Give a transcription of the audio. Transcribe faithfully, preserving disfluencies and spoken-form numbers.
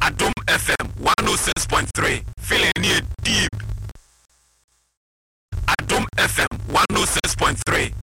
Adom F M one oh six point three. Feeling it deep. Adom F M one oh six point three.